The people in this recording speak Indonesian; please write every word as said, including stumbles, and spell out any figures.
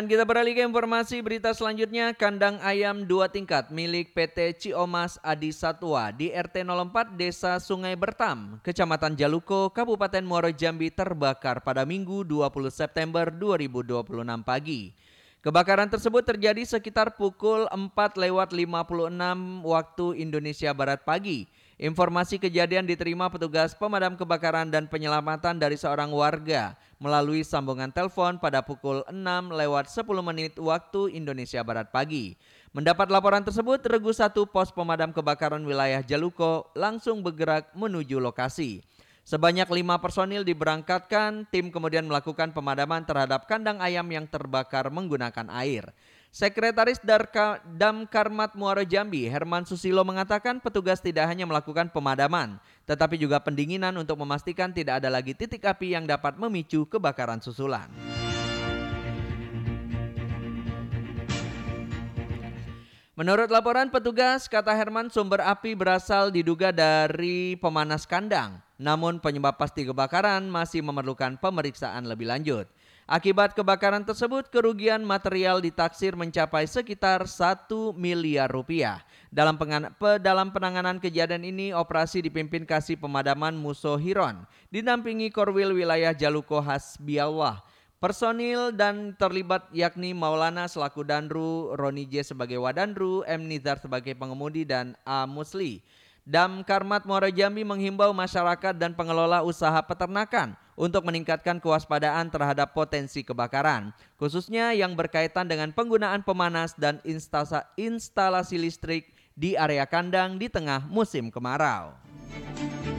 Kita beralih ke informasi berita selanjutnya. Kandang ayam dua tingkat milik P T Ciomas Adi Satwa di R T nol empat Desa Sungai Bertam, Kecamatan Jaluko, Kabupaten Muaro Jambi terbakar pada Minggu dua puluh September dua ribu dua puluh enam pagi. Kebakaran tersebut terjadi sekitar pukul empat lewat lima puluh enam waktu Indonesia Barat pagi. Informasi kejadian diterima petugas pemadam kebakaran dan penyelamatan dari seorang warga melalui sambungan telepon pada pukul enam lewat sepuluh menit waktu Indonesia Barat pagi. Mendapat laporan tersebut, Regu satu Pos Pemadam Kebakaran Wilayah Jaluko langsung bergerak menuju lokasi. Sebanyak lima personil diberangkatkan, tim kemudian melakukan pemadaman terhadap kandang ayam yang terbakar menggunakan air. Sekretaris Darka, Damkarmat Muaro Jambi, Herman Susilo mengatakan petugas tidak hanya melakukan pemadaman, tetapi juga pendinginan untuk memastikan tidak ada lagi titik api yang dapat memicu kebakaran susulan. Menurut laporan petugas, kata Herman, sumber api berasal diduga dari pemanas kandang. Namun penyebab pasti kebakaran masih memerlukan pemeriksaan lebih lanjut. Akibat kebakaran tersebut, kerugian material ditaksir mencapai sekitar satu miliar rupiah. Dalam, dalam penanganan kejadian ini, operasi dipimpin Kasih Pemadaman Musohiron, didampingi Korwil Wilayah Jaluko Hasbiallah. Personil dan terlibat yakni Maulana selaku Danru, Roni J sebagai Wadanru, M Nizar sebagai pengemudi, dan A Musli. Damkarmat Muaro Jambi menghimbau masyarakat dan pengelola usaha peternakan untuk meningkatkan kewaspadaan terhadap potensi kebakaran, khususnya yang berkaitan dengan penggunaan pemanas dan instalasi listrik di area kandang di tengah musim kemarau.